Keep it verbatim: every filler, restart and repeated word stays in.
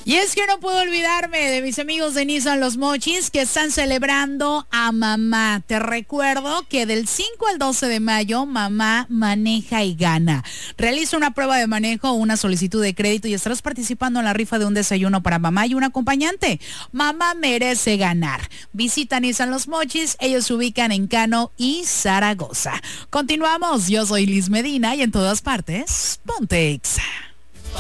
Y es que no puedo olvidarme de mis amigos de Nissan Los Mochis que están celebrando a mamá. Te recuerdo que del cinco al doce de mayo, mamá maneja y gana. Realiza una prueba de manejo o una solicitud de crédito y estarás participando en la rifa de un desayuno para mamá y un acompañante. Mamá merece ganar. Visita Nissan Los Mochis, ellos se ubican en Cano y Zaragoza. Continuamos, yo soy Liz Medina y en todas partes, ponte Exa.